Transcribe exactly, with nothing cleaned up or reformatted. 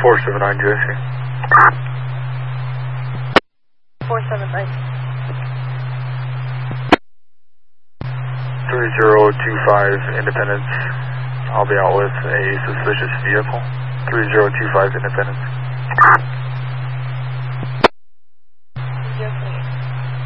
four seven nine J C. four seven nine. three zero two five Independence. I'll be out with a suspicious vehicle. three zero two five Independence.